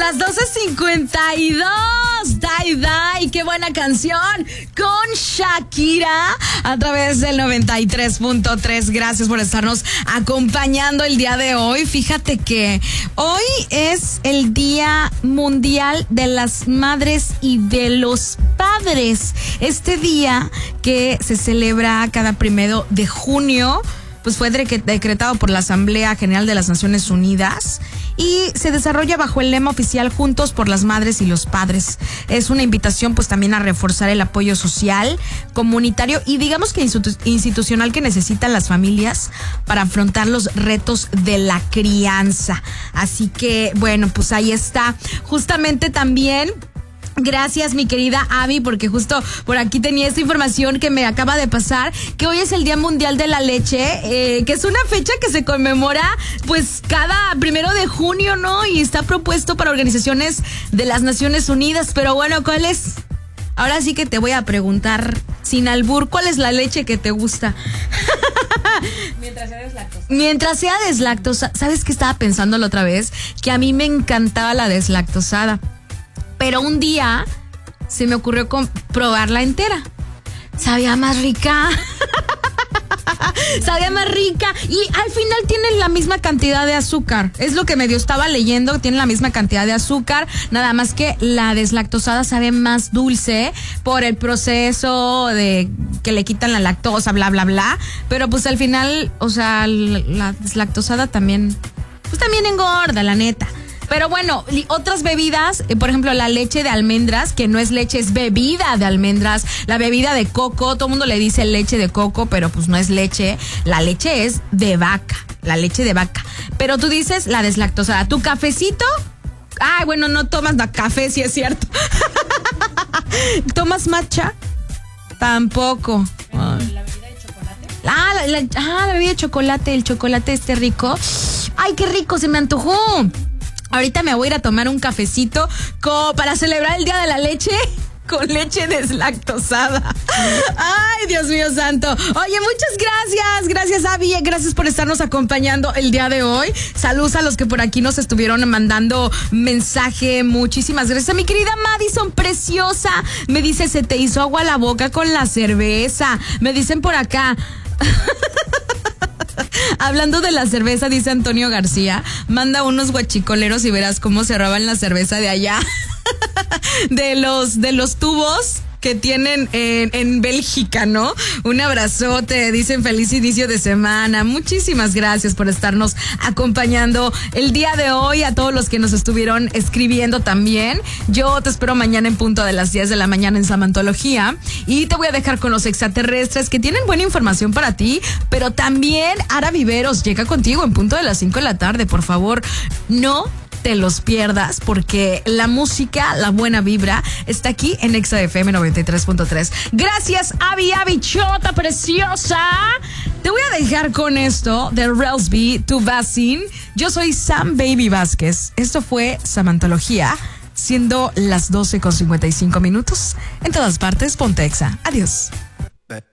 las 12:52. Die Die, qué buena canción con Shakira a través del 93.3. Gracias por estarnos acompañando el día de hoy. Fíjate que hoy es el Día Mundial de las Madres y de los Padres. Este día que se celebra cada 1 de junio, pues fue decretado por la Asamblea General de las Naciones Unidas y se desarrolla bajo el lema oficial Juntos por las Madres y los Padres. Es una invitación pues también a reforzar el apoyo social, comunitario y digamos que institucional que necesitan las familias para afrontar los retos de la crianza. Así que bueno, pues ahí está. Justamente también gracias, mi querida Abby, porque justo por aquí tenía esta información que me acaba de pasar, que hoy es el Día Mundial de la Leche, que es una fecha que se conmemora pues cada 1 de junio, ¿no? Y está propuesto para organizaciones de las Naciones Unidas. Pero bueno, ¿cuál es? Ahora sí que te voy a preguntar, sin albur, ¿cuál es la leche que te gusta? Mientras sea deslactosada. Mientras sea deslactosada. ¿Sabes qué estaba pensando la otra vez? Que a mí me encantaba la deslactosada. Pero un día se me ocurrió probarla entera. Sabía más rica. Sabía más rica. Y al final tienen la misma cantidad de azúcar. Es lo que medio estaba leyendo. Tienen la misma cantidad de azúcar. Nada más que la deslactosada sabe más dulce por el proceso de que le quitan la lactosa, bla, bla, bla. Pero pues al final, o sea, la deslactosada también, pues también engorda, la neta. Pero bueno, otras bebidas, por ejemplo, la leche de almendras, que no es leche, es bebida de almendras. La bebida de coco, todo el mundo le dice leche de coco, pero pues no es leche. La leche es de vaca, la leche de vaca. Pero tú dices la deslactosada. ¿Tu cafecito? Ay, bueno, no tomas café, sí es cierto. ¿Tomas matcha? Tampoco. ¿La bebida de chocolate? La bebida de chocolate, el chocolate rico. Ay, qué rico, se me antojó. Ahorita me voy a ir a tomar un cafecito para celebrar el Día de la Leche con leche deslactosada. Ay, Dios mío santo. Oye, muchas gracias. Gracias, Abby. Gracias por estarnos acompañando el día de hoy. Saludos a los que por aquí nos estuvieron mandando mensaje. Muchísimas gracias. A mi querida Madison, preciosa. Me dice, se te hizo agua la boca con la cerveza. Me dicen por acá. Hablando de la cerveza, dice Antonio García, manda unos guachicoleros y verás cómo se roban la cerveza de allá. de los tubos que tienen en Bélgica, ¿no? Un abrazote, dicen feliz inicio de semana. Muchísimas gracias por estarnos acompañando el día de hoy, a todos los que nos estuvieron escribiendo también. Yo te espero mañana en punto de las 10 de la mañana en Samantología y te voy a dejar con los extraterrestres que tienen buena información para ti, pero también Ara Viveros llega contigo en punto de las 5 de la tarde. Por favor, no te los pierdas, porque la música, la buena vibra está aquí en Exa FM 93.3. Gracias, Abby Chota preciosa. Te voy a dejar con esto de Relsby, Tu Basin. Yo soy Sam Baby Vázquez. Esto fue Samantología, siendo las 12:55. En todas partes, ponte Exa. Adiós.